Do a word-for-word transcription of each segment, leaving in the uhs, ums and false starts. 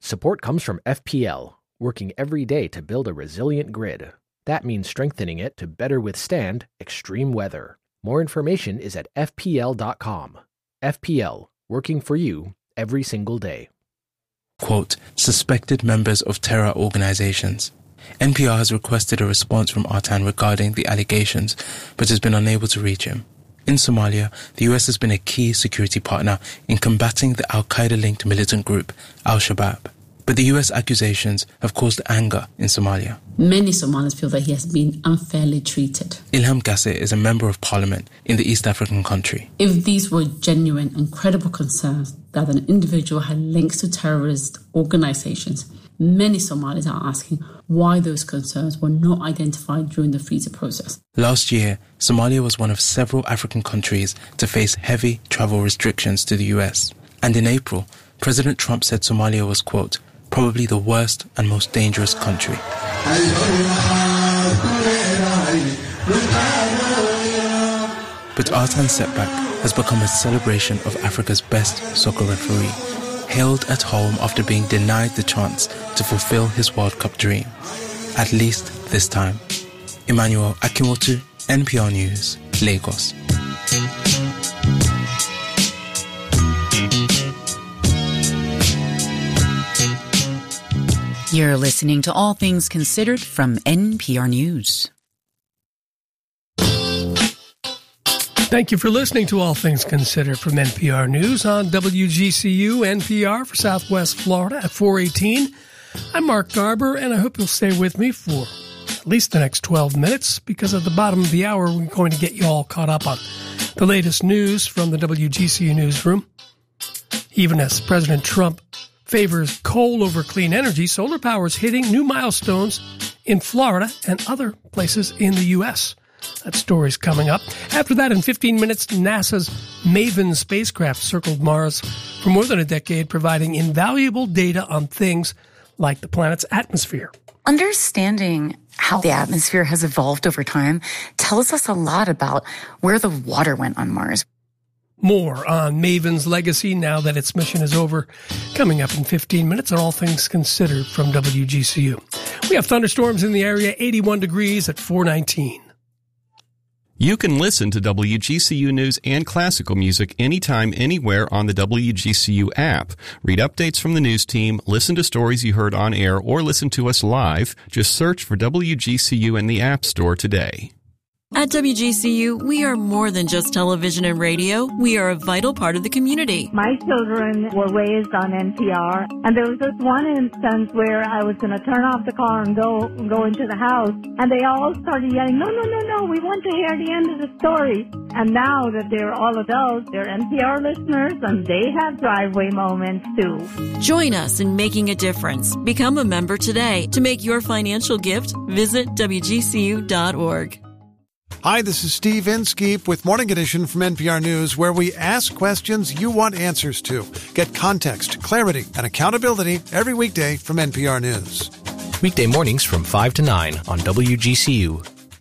Support comes from F P L, working every day to build a resilient grid. That means strengthening it to better withstand extreme weather. More information is at F P L dot com. F P L, working for you every single day. Quote, suspected members of terror organizations. N P R has requested a response from Artan regarding the allegations, but has been unable to reach him. In Somalia, the U S has been a key security partner in combating the Al-Qaeda-linked militant group, Al-Shabaab. But the U S accusations have caused anger in Somalia. Many Somalis feel that he has been unfairly treated. Ilham Gasseh is a member of parliament in the East African country. If these were genuine and credible concerns that an individual had links to terrorist organizations, many Somalis are asking why those concerns were not identified during the visa process. Last year, Somalia was one of several African countries to face heavy travel restrictions to the U S. And in April, President Trump said Somalia was, quote, probably the worst and most dangerous country. But Artan's setback has become a celebration of Africa's best soccer referee, hailed at home after being denied the chance to fulfill his World Cup dream. At least this time. Emmanuel Akimotu, N P R News, Lagos. You're listening to All Things Considered from N P R News. Thank you for listening to All Things Considered from N P R News on W G C U N P R for Southwest Florida at four eighteen. I'm Mark Garber, and I hope you'll stay with me for at least the next twelve minutes, because at the bottom of the hour, we're going to get you all caught up on the latest news from the W G C U newsroom. Even as President Trump favors coal over clean energy, solar power is hitting new milestones in Florida and other places in the U S That story's coming up. After that, in fifteen minutes, NASA's MAVEN spacecraft circled Mars for more than a decade, providing invaluable data on things like the planet's atmosphere. Understanding how the atmosphere has evolved over time tells us a lot about where the water went on Mars. More on MAVEN's legacy now that its mission is over, coming up in fifteen minutes on All Things Considered from W G C U. We have thunderstorms in the area, eighty-one degrees at four nineteen. You can listen to W G C U News and classical music anytime, anywhere on the W G C U app. Read updates from the news team, listen to stories you heard on air, or listen to us live. Just search for W G C U in the App Store today. At W G C U, we are more than just television and radio. We are a vital part of the community. My children were raised on N P R, and there was this one instance where I was going to turn off the car and go go into the house, and they all started yelling, no, no, no, no, we want to hear the end of the story. And now that they're all adults, they're N P R listeners, and they have driveway moments too. Join us in making a difference. Become a member today. To make your financial gift, visit W G C U dot org. Hi, this is Steve Inskeep with Morning Edition from N P R News, where we ask questions you want answers to. Get context, clarity, and accountability every weekday from N P R News. Weekday mornings from five to nine on W G C U.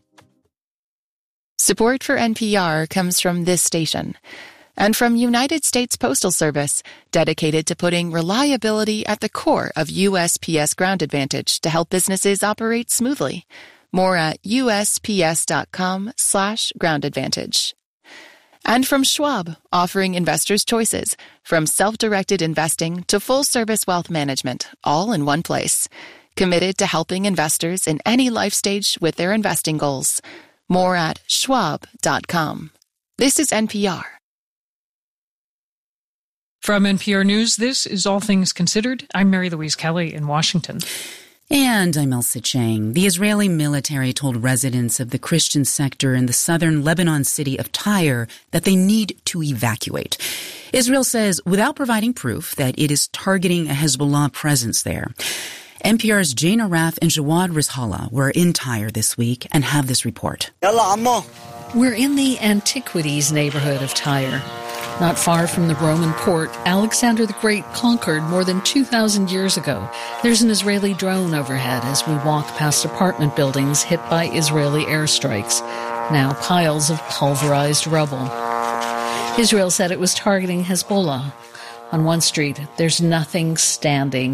Support for N P R comes from this station and from United States Postal Service, dedicated to putting reliability at the core of U S P S Ground Advantage to help businesses operate smoothly. More at U S P S dot com slash ground advantage. And from Schwab, offering investors choices, from self-directed investing to full-service wealth management, all in one place. Committed to helping investors in any life stage with their investing goals. More at schwab dot com. This is N P R. From N P R News, this is All Things Considered. I'm Mary Louise Kelly in Washington. And I'm Elsa Chang. The Israeli military told residents of the Christian sector in the southern Lebanon city of Tyre that they need to evacuate. Israel says without providing proof that it is targeting a Hezbollah presence there. N P R's Jane Araf and Jawad Rizhala were in Tyre this week and have this report. We're in the Antiquities neighborhood of Tyre. Not far from the Roman port, Alexander the Great conquered more than two thousand years ago. There's an Israeli drone overhead as we walk past apartment buildings hit by Israeli airstrikes, now piles of pulverized rubble. Israel said it was targeting Hezbollah. On one street, there's nothing standing.